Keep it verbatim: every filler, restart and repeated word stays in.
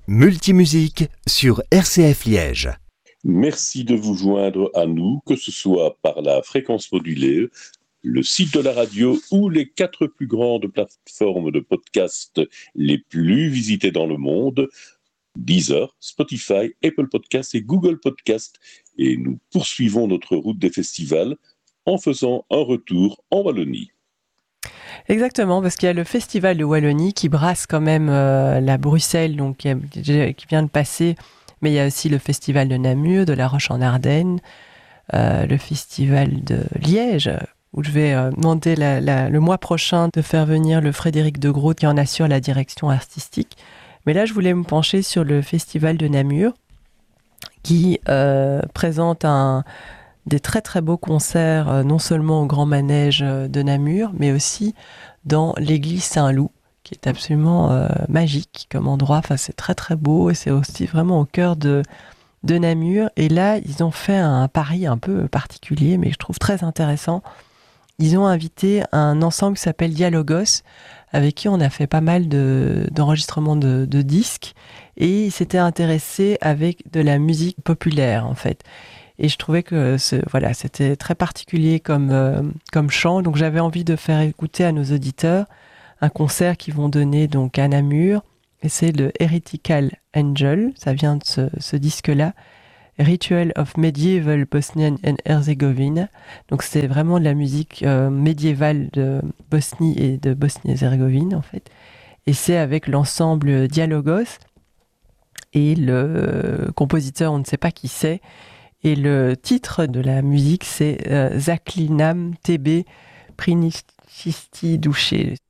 Multimusique sur R C F Liège. Merci de vous joindre à nous, que ce soit par la fréquence modulée, le site de la radio ou les quatre plus grandes plateformes de podcast les plus visitées dans le monde, Deezer, Spotify, Apple Podcasts et Google Podcasts. Et nous poursuivons notre route des festivals en faisant un retour en Wallonie. Exactement, parce qu'il y a le festival de Wallonie qui brasse quand même euh, la Bruxelles, donc qui, a, qui vient de passer, mais il y a aussi le festival de Namur, de La Roche-en-Ardenne, euh, le festival de Liège, où je vais euh, demander la, la, le mois prochain de faire venir le Frédéric de Groot qui en assure la direction artistique. Mais là, je voulais me pencher sur le festival de Namur, qui euh, présente un... des très très beaux concerts, euh, non seulement au Grand Manège de Namur, mais aussi dans l'église Saint-Loup, qui est absolument euh, magique comme endroit. Enfin, c'est très très beau et c'est aussi vraiment au cœur de, de Namur. Et là, ils ont fait un pari un peu particulier, mais je trouve très intéressant. Ils ont invité un ensemble qui s'appelle Dialogos, avec qui on a fait pas mal de, d'enregistrements de, de disques. Et ils s'étaient intéressés avec de la musique populaire, en fait. Et je trouvais que ce, voilà, c'était très particulier comme, euh, comme chant. Donc j'avais envie de faire écouter à nos auditeurs un concert qu'ils vont donner donc à Namur. Et c'est le Heretical Angel, ça vient de ce, ce disque-là. Ritual of Medieval Bosnian and Herzegovina. Donc c'est vraiment de la musique euh, médiévale de Bosnie et de Bosnie-Herzégovine en fait. Et c'est avec l'ensemble Dialogos. Et le compositeur, on ne sait pas qui c'est. Et le titre de la musique, c'est euh, Zaklinam Tebe Prinichisti Douché.